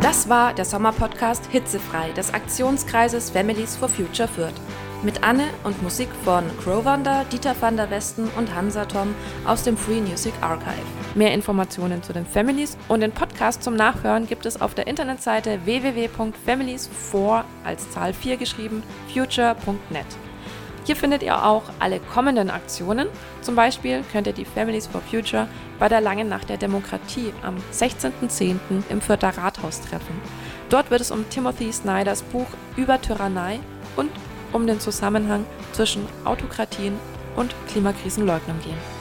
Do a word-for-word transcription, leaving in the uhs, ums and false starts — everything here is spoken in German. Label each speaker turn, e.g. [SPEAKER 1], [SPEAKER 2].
[SPEAKER 1] Das war der Sommerpodcast Hitzefrei des Aktionskreises Families for Future Fürth. Mit Anne und Musik von Crowwunder, Dieter van der Westen und Hansa Tom aus dem Free Music Archive. Mehr Informationen zu den Families und den Podcast zum Nachhören gibt es auf der Internetseite w w w punkt families four als Zahl vier geschrieben future punkt net. Hier findet ihr auch alle kommenden Aktionen. Zum Beispiel könnt ihr die Families for Future bei der Langen Nacht der Demokratie am sechzehnten zehnten im Fürther Rathaus treffen. Dort wird es um Timothy Snyders Buch über Tyrannei und um den Zusammenhang zwischen Autokratien und Klimakrisenleugnung gehen.